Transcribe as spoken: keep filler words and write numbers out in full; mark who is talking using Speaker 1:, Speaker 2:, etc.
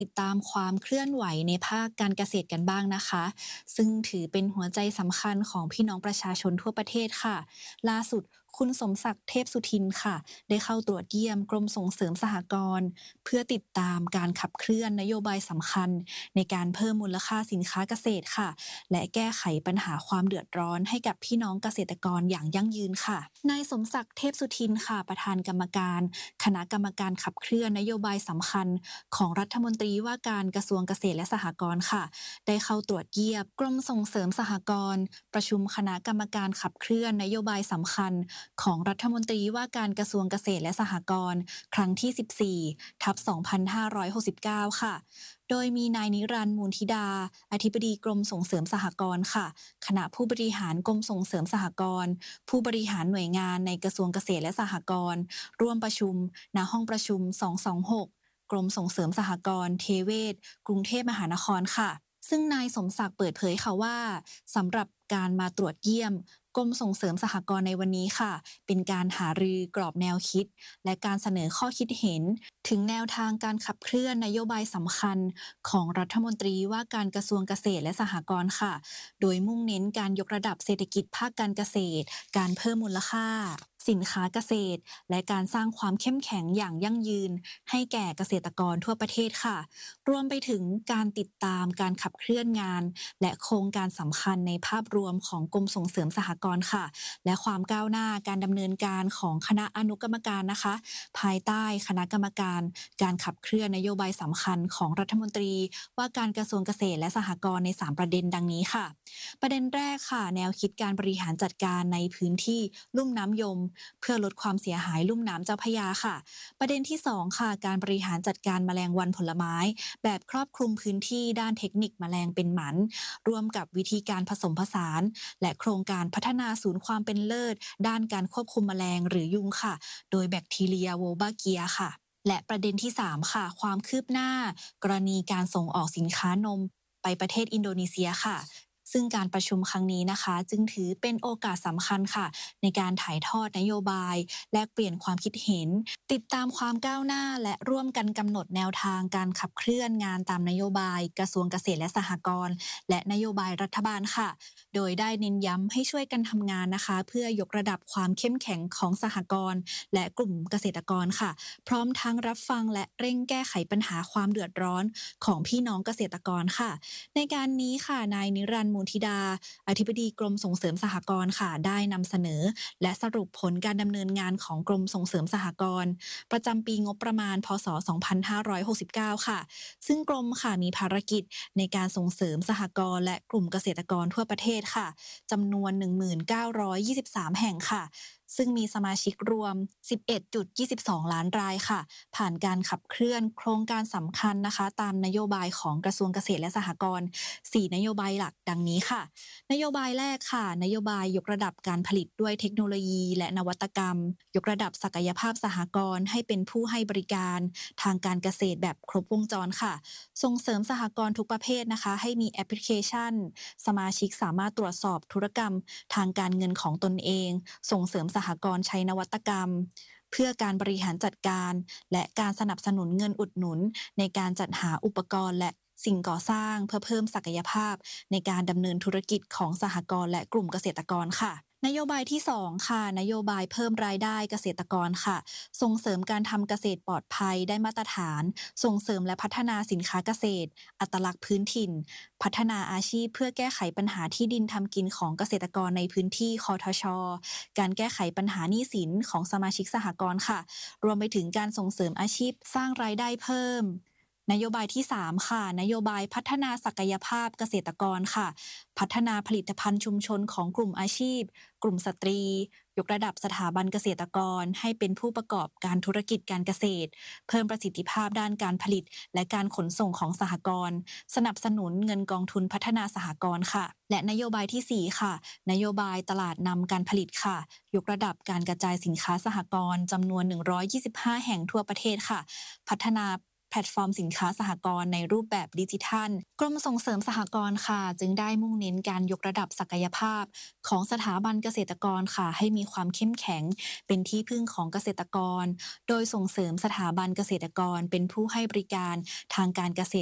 Speaker 1: ติดตามความเคลื่อนไหวในภาคการเกษตรกันบ้างนะคะซึ่งถือเป็นหัวใจสำคัญของพี่น้องประชาชนทั่วประเทศค่ะล่าสุดคุณสมศักดิ์เทพสุทินค่ะได้เข้าตรวจเยี่ยมกรมส่งเสริมสหกรณ์เพื่อติดตามการขับเคลื่อนนโยบายสำคัญในการเพิ่มมูลค่าสินค้าเกษตรค่ะและแก้ไขปัญหาความเดือดร้อนให้กับพี่น้องเกษตรกรอย่างยั่งยืนค่ะนายสมศักดิ์เทพสุทินค่ะประธานกรรมการคณะกรรมการขับเคลื่อนนโยบายสำคัญของรัฐมนตรีว่าการกระทรวงเกษตรและสหกรณ์ค่ะได้เข้าตรวจเยี่ยมกรมส่งเสริมสหกรณ์ประชุมคณะกรรมการขับเคลื่อนนโยบายสำคัญของรัฐมนตรีว่าการกระทรวงเกษตรและสหกรณ์ครั้งที่สิบสี่ทับสองพันห้าร้อยหกสิบเก้าค่ะโดยมีนายนิรันดร์มูลธิดาอธิบดีกรมส่งเสริมสหกรณ์ค่ะคณะผู้บริหารกรมส่งเสริมสหกรณ์ผู้บริหารหน่วยงานในกระทรวงเกษตรและสหกรณ์ร่วมประชุมณห้องประชุมสองสองหกกรมส่งเสริมสหกรณ์เทเวศกรุงเทพมหานครค่ะซึ่งนายสมศักดิ์เปิดเผยค่ะว่าสำหรับการมาตรวจเยี่ยมกรมส่งเสริมสหกรณ์ในวันนี้ค่ะเป็นการหารือกรอบแนวคิดและการเสนอข้อคิดเห็นถึงแนวทางการขับเคลื่อนนโยบายสำคัญของรัฐมนตรีว่าการกระทรวงเกษตรและสหกรณ์ค่ะโดยมุ่งเน้นการยกระดับเศรษฐกิจภาคการเกษตรการเพิ่มมูลค่าสินค้าเกษตรและการสร้างความเข้มแข็งอย่างยั่งยืนให้แก่เกษตรกรทั่วประเทศค่ะรวมไปถึงการติดตามการขับเคลื่อนงานและโครงการสำคัญในภาพรวมของกรมส่งเสริมสหกรณ์ค่ะและความก้าวหน้าการดำเนินการของคณะอนุกรรมการนะคะภายใต้คณะกรรมการการขับเคลื่อนนโยบายสำคัญของรัฐมนตรีว่าการกระทรวงเกษตรและสหกรณ์ในสามประเด็นดังนี้ค่ะประเด็นแรกค่ะแนวคิดการบริหารจัดการในพื้นที่ลุ่มน้ำยมเพื่อลดความเสียหายลุ่มน้ำเจ้าพระยาค่ะประเด็นที่สองค่ะการบริหารจัดการแมลงวันผลไม้แบบครอบคลุมพื้นที่ด้านเทคนิคแมลงเป็นหมันร่วมกับวิธีการผสมผสานและโครงการพัฒนาศูนย์ความเป็นเลิศด้านการควบคุมแมลงหรือยุงค่ะโดยแบคทีเรียโวบาเกียค่ะและประเด็นที่สามค่ะความคืบหน้ากรณีการส่งออกสินค้านมไปประเทศอินโดนีเซียค่ะซึ่งการประชุมครั้งนี้นะคะจึงถือเป็นโอกาสสำคัญค่ะในการถ่ายทอดนโยบายแลกเปลี่ยนความคิดเห็นติดตามความก้าวหน้าและร่วมกันกำหนดแนวทางการขับเคลื่อนงานตามนโยบายกระทรวงเกษตรและสหกรณ์และนโยบายรัฐบาลค่ะโดยได้เน้นย้ำให้ช่วยกันทำงานนะคะเพื่อยกระดับความเข้มแข็งของสหกรณ์และกลุ่มเกษตรกรค่ะพร้อมทั้งรับฟังและเร่งแก้ไขปัญหาความเดือดร้อนของพี่น้องเกษตรกรค่ะในการนี้ค่ะนายนิรันดร์มูลธิดาอธิบดีกรมส่งเสริมสหกรณ์ค่ะได้นำเสนอและสรุปผลการดำเนินงานของกรมส่งเสริมสหกรณ์ประจำปีงบประมาณพ.ศ. สองพันห้าร้อยหกสิบเก้าค่ะซึ่งกรมค่ะมีภารกิจในการส่งเสริมสหกรณ์และกลุ่มเกษตรกรทั่วประเทศค่ะจำนวน หนึ่งพันเก้าร้อยยี่สิบสาม แห่งค่ะซึ่งมีสมาชิกรวม สิบเอ็ดจุดยี่สิบสอง ล้านรายค่ะผ่านการขับเคลื่อนโครงการสำคัญนะคะตามนโยบายของกระทรวงเกษตรและสหกรณ์สี่นโยบายหลักดังนี้ค่ะนโยบายแรกค่ะนโยบายยกระดับการผลิตด้วยเทคโนโลยีและนวัตกรรมยกระดับศักยภาพสหกรณ์ให้เป็นผู้ให้บริการทางการเกษตรแบบครบวงจรค่ะส่งเสริมสหกรณ์ทุกประเภทนะคะให้มีแอปพลิเคชันสมาชิกสามารถตรวจสอบธุรกรรมทางการเงินของตนเองส่งเสริมสหกรณ์ใช้นวัตกรรมเพื่อการบริหารจัดการและการสนับสนุนเงินอุดหนุนในการจัดหาอุปกรณ์และสิ่งก่อสร้างเพื่อเพิ่มศักยภาพในการดำเนินธุรกิจของสหกรณ์และกลุ่มเกษตรกรค่ะนโยบายที่สองค่ะนโยบายเพิ่มรายได้เกษตรกรค่ะส่งเสริมการทำเกษตรปลอดภัยได้มาตรฐานส่งเสริมและพัฒนาสินค้าเกษตรอัตลักษณ์พื้นถิ่นพัฒนาอาชีพเพื่อแก้ไขปัญหาที่ดินทำกินของเกษตรกรในพื้นที่คทช.การแก้ไขปัญหาหนี้สินของสมาชิกสหกรณ์ค่ะรวมไปถึงการส่งเสริมอาชีพสร้างรายได้เพิ่มนโยบายที่สามค่ะนโยบายพัฒนาศักยภาพเกษตรกรค่ะพัฒนาผลิตภัณฑ์ชุมชนของกลุ่มอาชีพกลุ่มสตรียกระดับสถาบันเกษตรกรให้เป็นผู้ประกอบการธุรกิจการเกษตรเพิ่มประสิทธิภาพด้านการผลิตและการขนส่งของสหกรณ์สนับสนุนเงินกองทุนพัฒนาสหกรณ์ค่ะและนโยบายที่สี่ค่ะนโยบายตลาดนำการผลิตค่ะยกระดับการกระจายสินค้าสหกรณ์จำนวนหนึ่งร้อยยี่สิบห้าแห่งทั่วประเทศค่ะพัฒนาแพลตฟอร์มสินค้าสหกรณ์ในรูปแบบดิจิทัลกรมส่งเสริมสหกรณ์ค่ะจึงได้มุ่งเน้นการยกระดับศักยภาพของสถาบันเกษตรกรค่ะให้มีความเข้มแข็งเป็นที่พึ่งของเกษตรกรโดยส่งเสริมสถาบันเกษตรกรเป็นผู้ให้บริการทางการเกษตร